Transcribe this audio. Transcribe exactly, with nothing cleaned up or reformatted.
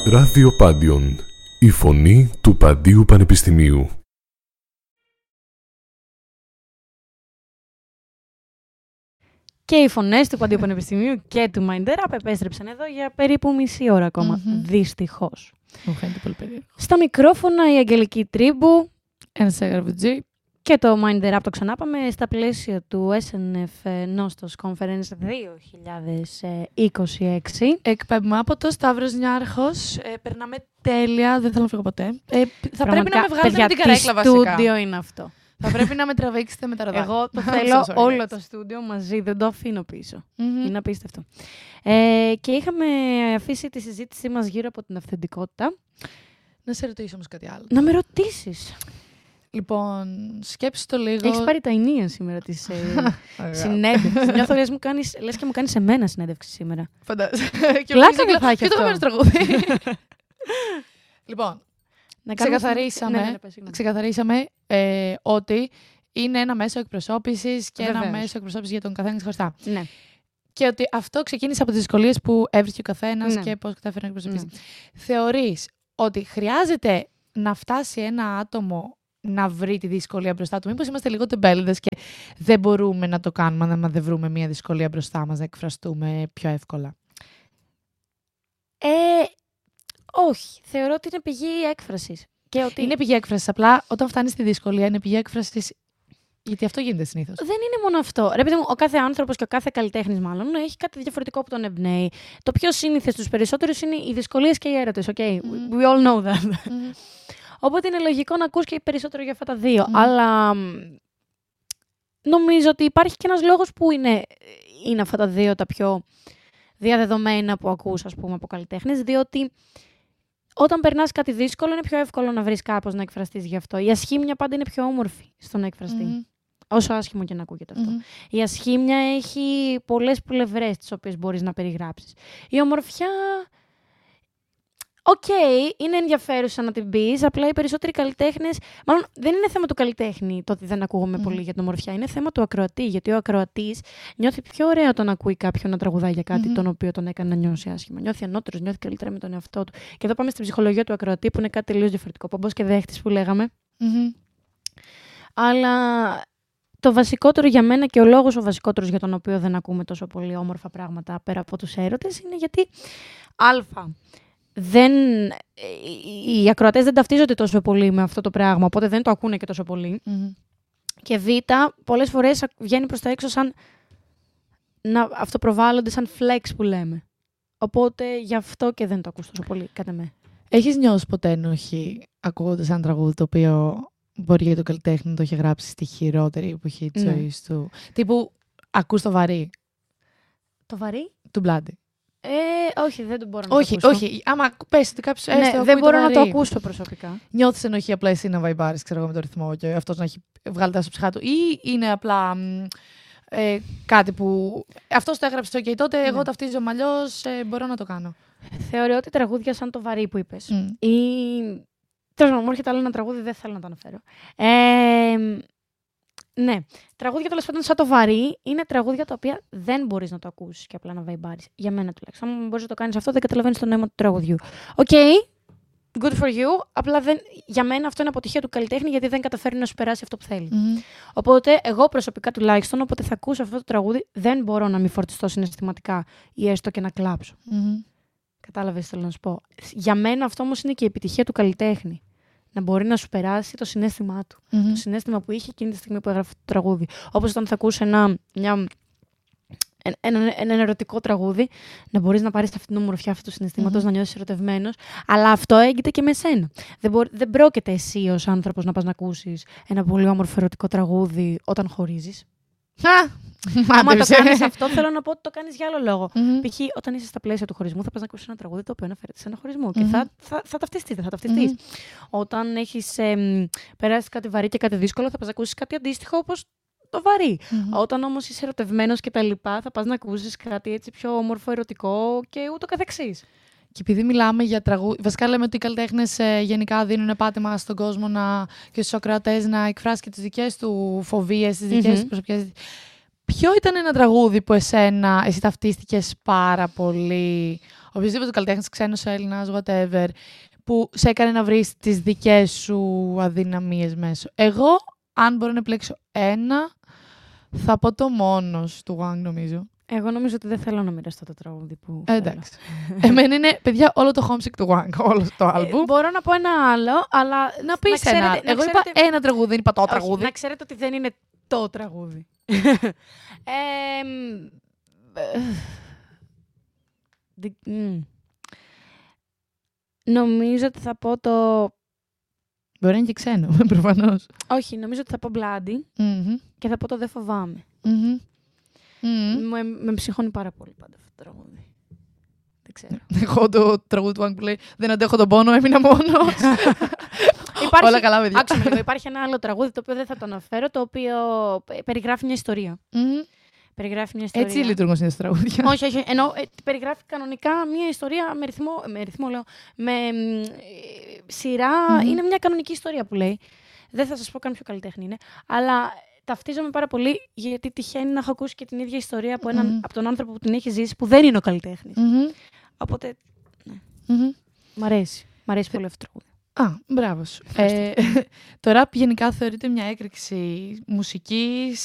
Ραδιοπάντιον, η φωνή του Παντίου Πανεπιστημίου. Και οι φωνές του Παντίου Πανεπιστημίου και του Mind Therapy επέστρεψαν εδώ για περίπου μισή ώρα ακόμα. Mm-hmm. Δυστυχώς. Μου φαίνεται πολύ περίεργο. Στα μικρόφωνα η Αγγελική Τρίμπου. Ένα Σεγαρβιτζή. Και το Mind Therapy το ξανάπαμε στα πλαίσια του ες εν εφ Nostos Conference δύο χιλιάδες είκοσι έξι. Εκπέμπουμε από το Σταύρος Νιάρχος. Ε, περνάμε τέλεια, δεν θέλω να φύγω ποτέ. Ε, θα Πραγματικά, πρέπει να με βγάλετε με την καρέκλα βασικά. βασικά. Στούντιο είναι αυτό. Θα πρέπει να με τραβήξετε με τα ροδάκια. Εγώ το θέλω όλο το στούντιο μαζί, δεν το αφήνω πίσω. Mm-hmm. Είναι απίστευτο. Ε, και είχαμε αφήσει τη συζήτησή μας γύρω από την αυθεντικότητα. Να σε ρωτήσω όμως κάτι άλλο. Να με ρωτήσεις. Λοιπόν, σκέψου το λίγο. Έχεις πάρει τα ενία σήμερα της ε, συνέντευξης. Νιώθω λες, μου κάνεις, λες και μου κάνεις εμένα συνέντευξη σήμερα. Φαντάζομαι. Πλάκα δεν θα έχει αυτό. Και το χαμένο τραγούδι. Λοιπόν, να ξεκαθαρίσαμε, ναι, ναι, ναι, ξεκαθαρίσαμε ε, ότι είναι ένα μέσο εκπροσώπησης και Βεβαίως. ένα μέσο εκπροσώπησης για τον καθένα ξεχωριστά. Ναι. Και ότι αυτό ξεκίνησε από τις δυσκολίες που έβρισκε ο καθένας Ναι. και πώς κατάφερε να εκπροσωπήσει. Ναι. Θεωρείς ότι χρειάζεται να φτάσει ένα άτομο να βρει τη δυσκολία μπροστά του? Μήπως είμαστε λίγο τεμπέληδες και δεν μπορούμε να το κάνουμε αν δεν βρούμε μια δυσκολία μπροστά μας, να εκφραστούμε πιο εύκολα? Ε, όχι. Θεωρώ ότι είναι πηγή έκφρασης. Και ότι... Είναι πηγή έκφρασης. Απλά όταν φτάνει στη δυσκολία είναι πηγή έκφρασης. Γιατί αυτό γίνεται συνήθως. Δεν είναι μόνο αυτό. Ρε παιδί μου, ο κάθε άνθρωπος και ο κάθε καλλιτέχνης, μάλλον, έχει κάτι διαφορετικό που τον εμπνέει. Το πιο σύνηθες στους περισσότερους είναι οι δυσκολίες και οι έρωτες. Okay? Mm. We all know that. Mm. Οπότε είναι λογικό να ακούς και περισσότερο για αυτά τα δύο. Mm. Αλλά νομίζω ότι υπάρχει και ένας λόγος που είναι, είναι αυτά τα δύο τα πιο διαδεδομένα που ακούς, ας πούμε, από καλλιτέχνες. Διότι όταν περνάς κάτι δύσκολο, είναι πιο εύκολο να βρεις κάπως να εκφραστείς γι' αυτό. Η ασχήμια πάντα είναι πιο όμορφη στο να εκφραστεί. Mm. Όσο άσχημο και να ακούγεται αυτό. Mm-hmm. Η ασχήμια έχει πολλές πλευρές τις οποίες μπορείς να περιγράψεις. Η ομορφιά, οκ, okay, είναι ενδιαφέρουσα να την πεις, απλά οι περισσότεροι καλλιτέχνες, μάλλον δεν είναι θέμα του καλλιτέχνη το ότι δεν ακούγουμε mm-hmm. πολύ για την ομορφιά, είναι θέμα του ακροατή, γιατί ο ακροατής νιώθει πιο ωραία όταν ακούει κάποιον να τραγουδάει για κάτι mm-hmm. τον οποίο τον έκανε να νιώσει άσχημα. Νιώθει ανώτερος, νιώθει καλύτερα με τον εαυτό του. Και εδώ πάμε στην ψυχολογία του ακροατή που είναι κάτι τελείως διαφορετικό. Πομπός και δέχτης που λέγαμε. Mm-hmm. Αλλά το βασικότερο για μένα και ο λόγος ο βασικότερος για τον οποίο δεν ακούμε τόσο πολύ όμορφα πράγματα πέρα από τους έρωτες είναι γιατί α, δεν, οι ακροατές δεν ταυτίζονται τόσο πολύ με αυτό το πράγμα, οπότε δεν το ακούνε και τόσο πολύ. Mm-hmm. Και β, πολλές φορές βγαίνει προς τα έξω σαν να αυτοπροβάλλονται σαν flex που λέμε. Οπότε γι' αυτό και δεν το ακούς τόσο πολύ, κατά με. Έχεις νιώσει ποτέ ενοχή ακούγοντας ένα τραγούδι το οποίο μπορεί για τον καλλιτέχνη να το έχει γράψει στη χειρότερη εποχή της ναι. ζωής του? Τύπου, ακούς το βαρύ. Το βαρύ? Του Μπλάντι. Ε, όχι, δεν το μπορώ να όχι, το ακούσω. Όχι, άμα πες ότι κάποιος ναι, έστω δεν μπορώ το να το ακούσω προσωπικά. Νιώθεις ενοχή απλά εσύ να βαϊμπάρεις, ξέρω εγώ, με το ρυθμό και αυτός να έχει βγάλει τα στο ψυχά του, ή είναι απλά ε, κάτι που αυτός το έγραψε και okay, τότε ναι. εγώ ταυτίζομαι αλλιώς, ε, μπορώ να το κάνω? Θεωρώ ότι τραγούδια σαν το βαρύ που είπες mm. ή... Τέλος πάντων, μου έρχεται άλλο ένα τραγούδι, δεν θέλω να το αναφέρω. Ε, ναι, τραγούδια τέλος πάντων σαν το βαρύ είναι τραγούδια τα οποία δεν μπορείς να το ακούσεις και απλά να βαϊμπάρεις. Για μένα τουλάχιστον. Αν μπορείς να το κάνεις αυτό, δεν καταλαβαίνεις το νόημα του τραγουδιού. Οκ, okay, good for you. Απλά δεν, για μένα αυτό είναι αποτυχία του καλλιτέχνη γιατί δεν καταφέρει να σου περάσει αυτό που θέλει. Mm-hmm. Οπότε, εγώ προσωπικά τουλάχιστον, όποτε θα ακούσω αυτό το τραγούδι, δεν μπορώ να μην φορτιστώ συναισθηματικά ή έστω και να κλάψω. Mm-hmm. Κατάλαβες, θέλω να σου πω. Για μένα αυτό όμως είναι και η επιτυχία του καλλιτέχνη. Να μπορεί να σου περάσει το συναίσθημά του. Mm-hmm. Το συναίσθημα που είχε εκείνη τη στιγμή που έγραφε το τραγούδι. Όπως όταν θα ακούσει ένα, μια, ένα, ένα, ένα ερωτικό τραγούδι, να μπορείς να πάρεις αυτή την ομορφιά αυτού του συναισθήματος, mm-hmm. να νιώσεις ερωτευμένος. Αλλά αυτό έγκυται και με σένα. Δεν, μπορεί, δεν πρόκειται εσύ ως άνθρωπος να πας να ακούσεις ένα πολύ όμορφο ερωτικό τραγούδι όταν χωρίζεις. Άμα το κάνεις αυτό, θέλω να πω ότι το κάνεις για άλλο λόγο. Mm-hmm. Π.χ. όταν είσαι στα πλαίσια του χωρισμού, θα πας να ακούσεις ένα τραγούδι το οποίο αναφέρεται σε ένα χωρισμό. Mm-hmm. Και θα, θα, θα ταυτιστείς, θα ταυτιστείς. Mm-hmm. Όταν έχεις ε, περάσει κάτι βαρύ και κάτι δύσκολο, θα πας να ακούσεις κάτι αντίστοιχο όπως το βαρύ. Mm-hmm. Όταν όμως είσαι ερωτευμένος και τα λοιπά, θα πας να ακούσεις κάτι έτσι πιο όμορφο, ερωτικό και ούτω καθεξής. Και επειδή μιλάμε για τραγούδια, βασικά λέμε ότι οι καλλιτέχνες ε, γενικά δίνουν πάτημα στον κόσμο να, και στους ακροατές να εκφράσει και τις δικές του φοβίες, τις δικές mm-hmm. του προσωπικές. Ποιο ήταν ένα τραγούδι που εσένα, εσύ ταυτίστηκες πάρα πολύ, οποιοδήποτε καλλιτέχνης, ξένος, Έλληνας, whatever, που σε έκανε να βρεις τις δικές σου αδυναμίες μέσω? Εγώ, αν μπορώ να επιλέξω ένα, θα πω το Μόνος του Wang, νομίζω. Εγώ νομίζω ότι δεν θέλω να μοιραστώ το τραγούδι που. Ε, εντάξει. Εμένα είναι, παιδιά, όλο το Homesick του Wang, όλο το άλμπουμ. Ε, μπορώ να πω ένα άλλο, αλλά. Να πεις ξέρετε, ένα άλλο. να Εγώ ξέρετε... είπα ένα τραγούδι, δεν είπα το Όχι, τραγούδι. να ξέρετε ότι δεν είναι το τραγούδι. ε, δι- μ. Νομίζω ότι θα πω το. Μπορεί να είναι και ξένο, προφανώς. Όχι, νομίζω ότι θα πω Bloody Mm-hmm. και θα πω το Δεν φοβάμαι. Mm-hmm. Mm-hmm. Με, με ψυχώνει πάρα πολύ πάντα αυτό το τραγούδι. Δεν ξέρω. Εγώ το τραγούδι του Wang που λέει «Δεν αντέχω τον πόνο, έμεινα μόνος». Υπάρχει, Όλα καλά, παιδιά. άκουσα με λίγο, υπάρχει ένα άλλο τραγούδι το οποίο δεν θα το αναφέρω, το οποίο περιγράφει μια ιστορία. Mm-hmm. Περιγράφει μια ιστορία. Έτσι λειτουργούν συνήθως τραγούδια. όχι, όχι. Ενώ ε, περιγράφει κανονικά μια ιστορία με ρυθμό, με, ρυθμό, λέω, με ε, σειρά. Mm-hmm. Είναι μια κανονική ιστορία που λέει. Δεν θα σας πω καν ποιο καλλιτέχνη είναι. Αλλά ταυτίζομαι πάρα πολύ γιατί τυχαίνει να έχω ακούσει και την ίδια ιστορία από, έναν, Mm-hmm. από τον άνθρωπο που την έχει ζήσει, που δεν είναι ο καλλιτέχνης. Mm-hmm. Οπότε, ναι. Mm-hmm. Μ' αρέσει. Μ' αρέσει πολύ αυτό το τραγούδι. Α, μπράβο σου. Ε, το ραπ γενικά θεωρείται μια έκρηξη μουσικής,